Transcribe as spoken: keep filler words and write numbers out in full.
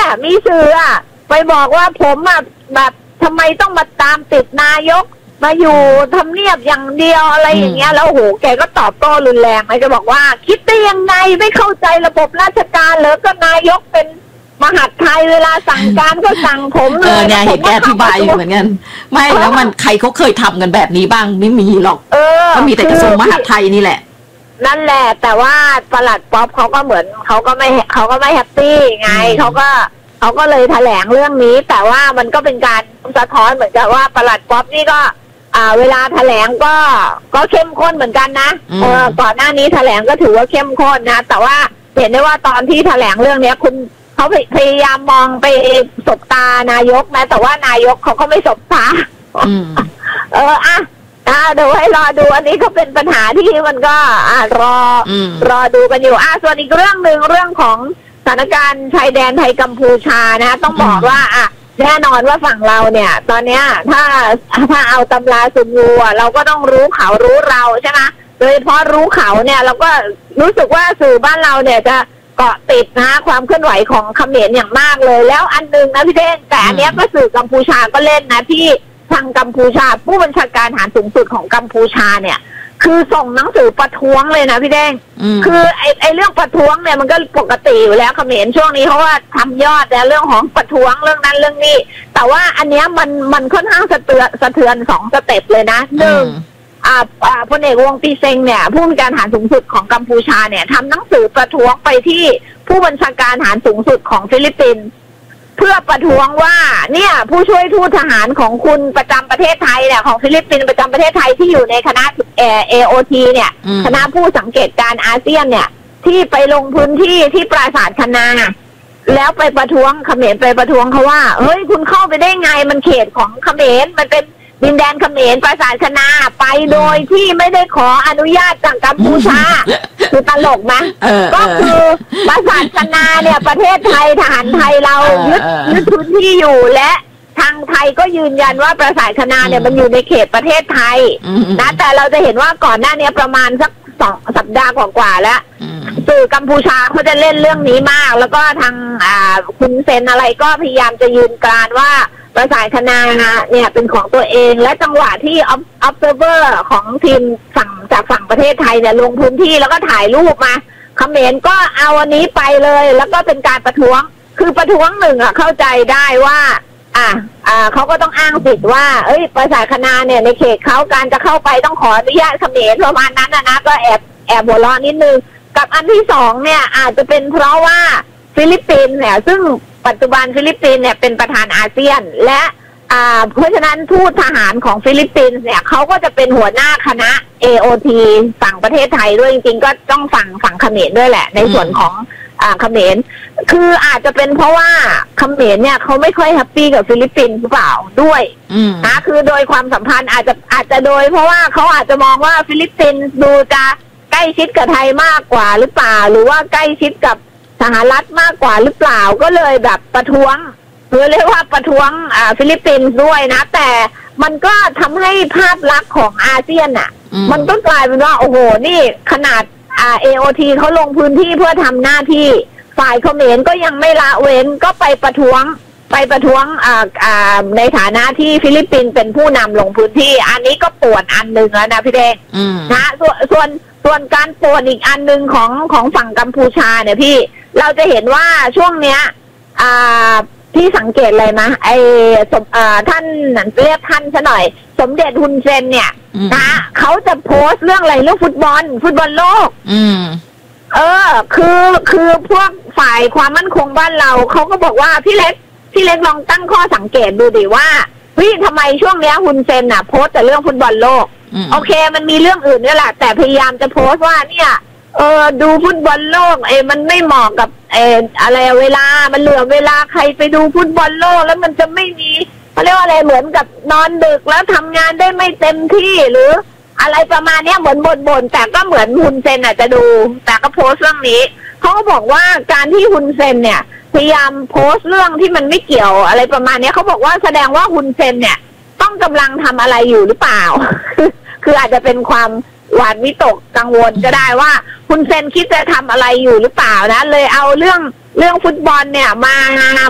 มีสื่ออ่ะไปบอกว่าผมอ่ะแบบทำไมต้องมาตามติดนายกมาอยู่ทำเนียบอย่างเดียวอะไรอย่างเงี้ยแล้วโหแกก็ตอบโต้รุนแรงเลยจะบอกว่าคิดได้ยังไงไม่เข้าใจระบบราชการเหรอก็นายกเป็นมหาดไทยเวลาสั่งการก็สั่งผมเลยเออเนี่ยเห็นแกอธิบายอยู่เหมือนกันไม่แล้วมันใครเขาเคยทำกันแบบนี้บ้างไม่มีหรอกเออก็มีแต่กระทรวงมหาดไทยนี่แหละนั่นแหละแต่ว่าปลัดป๊อปเขาก็เหมือนเขาก็ไม่เขาก็ไม่แฮปปี้ไงเขาก็เขาก็เลยแถลงเรื่องนี้แต่ว่ามันก็เป็นการสะท้อนเหมือนกับว่าปลัดป๊อปนี่ก็อ่าเวลาแถลงก็ก็เข้มข้นเหมือนกันนะเออก่อนหน้านี้แถลงก็ถือว่าเข้มข้นนะแต่ว่าเห็นได้ว่าตอนที่แถลงเรื่องนี้คุณเขาพยายามมองไปสบตานายกนะแต่ว่านายกเขาก็ไม่สบตาเอออ่ะอ่าเดี๋ยวให้รอดูอันนี้ก็เป็นปัญหาที่มันก็อ่ารอรอดูกันอยู่อ่ะส่วนอีกเรื่องหนึ่งเรื่องของสถานการณ์ชายแดนไทยกัมพูชานะต้องบอกว่าอ่ะแน่นอนว่าฝั่งเราเนี่ยตอนเนี้ยถ้าถ้าเอาตำราซุนยูเราก็ต้องรู้เขารู้เราใช่ไหมโดยเฉพาะรู้เขาเนี่ยเราก็รู้สึกว่าสื่อบ้านเราเนี่ยจะเกาะติดนะความเคลื่อนไหวของเขมรอย่างมากเลยแล้วอันนึงนะพี่เด้งแต่อันเนี้ยก็สื่อกัมพูชาก็เล่นนะที่ทางกัมพูชาผู้บัญชาการทหารสูงสุดของกัมพูชาเนี่ยคือส่งหนังสือประท้วงเลยนะพี่เด้งคือไอไอเรื่องประท้วงเนี่ยมันก็ปกติอยู่แล้วเขมรช่วงนี้เพราะว่าทำยอดแล้วเรื่องของประท้วงเรื่องนั้นเรื่องนี้แต่ว่าอันเนี้ยมันมันค่อนข้างสะเทือนสะเทือนสองสเต็ปเลยนะหนึ่งอ่าอ่าพลเอกวงปีเซ็งเนี่ยผู้บัญชาการทหารสูงสุดของกัมพูชาเนี่ยทำหนังสือประท้วงไปที่ผู้บัญชาการทหารสูงสุดของฟิลิปปินส์เพื่อประท้วงว่าเนี่ยผู้ช่วยทูตทหารของคุณประจำประเทศไทยเนี่ยของฟิลิปปินส์ประจำประเทศไทยที่อยู่ในคณะเอเอโอทีเนี่ยคณะผู้สังเกตการอาเซียนเนี่ยที่ไปลงพื้นที่ที่ปราสาทคณาแล้วไปประท้วงเขมรไปประท้วงเขาว่าเฮ้ยคุณเข้าไปได้ไงมันเขตของเขมรมันเป็นดินแดนเขมรปราสาทคณาไปโดยที่ไม่ได้ขออนุญาตจากกัมพูชาคือตลกไหมก็คือปราสาทคณาเนี่ยประเทศไทยทหารไทยเรายึดยึดพื้นที่อยู่และทางไทยก็ยืนยันว่าปราสาทคณาเนี่ยมันอยู่ในเขตประเทศไทยนะแต่เราจะเห็นว่าก่อนหน้านี้ประมาณสักสองสัปดาห์กว่าๆแล้วสื่อกัมพูชาเขาจะเล่นเรื่องนี้มากแล้วก็ทางอ่าคุณเซนอะไรก็พยายามจะยืนกรานว่าปราสาทคณาเนี่ยเป็นของตัวเองและจังหวะที่ observer ของทีมฝั่งจากฝั่งประเทศไทยเนี่ยลงพื้นที่แล้วก็ถ่ายรูปมาเขมรก็เอาอันนี้ไปเลยแล้วก็เป็นการประท้วงคือประท้วงหนึ่งอ่ะเข้าใจได้ว่าอ่าอ่าเขาก็ต้องอ้างสิทธิ์ว่าเอ้ยปราสาทคณาเนี่ยในเขตเขาการจะเข้าไปต้องขออนุญาตเขมรประมาณนั้นนะนะก็แอบแอบหัวเราะนิดนึงกับอันที่สองเนี่ยอาจจะเป็นเพราะว่าฟิลิปปินส์เนี่ยซึ่งปัจจุบันฟิลิปปินส์เนี่ยเป็นประธานอาเซียนและอ่าเพราะฉะนั้นทูตทหารของฟิลิปปินส์เนี่ยเขาก็จะเป็นหัวหน้าคณะ เอ โอ ที ฝั่งประเทศไทยด้วยจริงๆก็ต้องฝั่งฝั่งเขมรด้วยแหละในส่วนของอ่าเขมรคืออาจจะเป็นเพราะว่าเขมรเนี่ยเขาไม่ค่อยแฮปปี้กับฟิลิปปินส์หรือเปล่าด้วยนะคือโดยความสัมพันธ์อาจจะอาจจะโดยเพราะว่าเขาอาจจะมองว่าฟิลิปปินส์ดูจะใกล้ชิดกับไทยมากกว่าหรือเปล่าหรือว่าใกล้ชิดกับสหรัฐมากกว่าหรือเปล่าก็เลยแบบประท้วงหรือเรียกว่าประท้วงอ่าฟิลิปปินส์ด้วยนะแต่มันก็ทำให้ภาพลักษณ์ของอาเซียนอ่ะมันก็กลายเป็นว่าโอ้โหนี่ขนาดอ่า เอ โอ ที เขาลงพื้นที่เพื่อทำหน้าที่ฝ่ายเขมรก็ยังไม่ละเว้นก็ไปประท้วงไปประท้วงอ่าอ่าในฐานะที่ฟิลิปปินส์เป็นผู้นำลงพื้นที่อันนี้ก็ปวดอันหนึ่งแล้วนะพี่เด้งนะส่วนส่วนส่วนการปวดอีกอันหนึ่งของของฝั่งกัมพูชาเนี่ยพี่เราจะเห็นว่าช่วงเนี้ยอ่าที่สังเกตเลยนะไอ้สมอ่าท่านเรียกท่านซะหน่อยสมเด็จฮุนเซนเนี่ยนะเขาจะโพสต์เรื่องอะไรเรื่องฟุตบอลฟุตบอลโลกอืมเออคือคือพวกฝ่ายความมั่นคงบ้านเราเขาก็บอกว่าพี่เล็กพี่เล็กลองตั้งข้อสังเกตดูดิว่าพี่ทำไมช่วงเนี้ยฮุนเซนน่ะโพสต์แต่เรื่องฟุตบอลโลกโอเคมันมีเรื่องอื่นด้วยแหละแต่พยายามจะโพสต์ว่าเนี่ยเออดูฟุตบอลโลกเอมันไม่เหมาะกับเอออะไรเวลามันเหลือเวลาใครไปดูฟุตบอลโลกแล้วมันจะไม่มีเขาเรียกว่าอะไรเหมือนกับนอนดึกแล้วทำงานได้ไม่เต็มที่หรืออะไรประมาณนี้เหมือนบ่นๆแต่ก็เหมือนฮุนเซนอาจจะดูแต่ก็โพสต์เรื่องนี้เขาก็บอกว่าการที่ฮุนเซนเนี่ยพยายามโพสต์เรื่องที่มันไม่เกี่ยวอะไรประมาณนี้เขาบอกว่าแสดงว่าฮุนเซนเนี่ยต้องกำลังทำอะไรอยู่หรือเปล่า คืออาจจะเป็นความหวาดวิตกกังวลก็ได้ว่าฮุนเซนคิดจะทำอะไรอยู่หรือเปล่านะเลยเอาเรื่องเรื่องฟุตบอลเนี่ยมา